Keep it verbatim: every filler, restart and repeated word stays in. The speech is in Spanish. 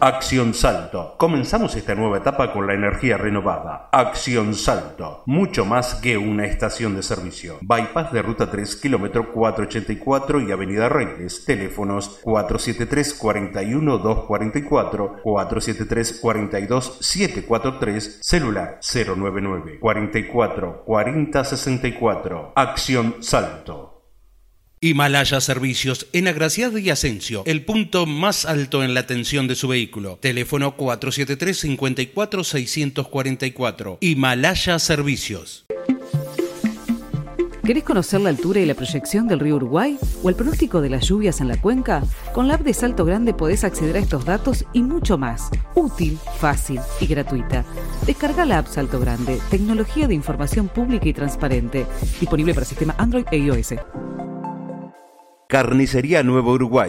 Acción Salto. Comenzamos esta nueva etapa con la energía renovada. Acción Salto. Mucho más que una estación de servicio. Bypass de Ruta tres, kilómetro cuatrocientos ochenta y cuatro y Avenida Reyes. Teléfonos cuatro siete tres, cuatro uno, dos cuatro cuatro, cuatro siete tres, cuatro dos, siete cuatro tres, celular cero nueve nueve, cuatro cuatro, cuarenta, sesenta y cuatro. Acción Salto. Himalaya Servicios en Agraciado y Asensio, el punto más alto en la atención de su vehículo. Teléfono cuatro siete tres, cinco cuatro, seis cuatro cuatro. Himalaya Servicios. ¿Querés conocer la altura y la proyección del río Uruguay o el pronóstico de las lluvias en la cuenca? Con la app de Salto Grande podés acceder a estos datos y mucho más. Útil, fácil y gratuita. Descarga la app Salto Grande, tecnología de información pública y transparente. Disponible para sistema Android e iOS. Carnicería Nuevo Uruguay.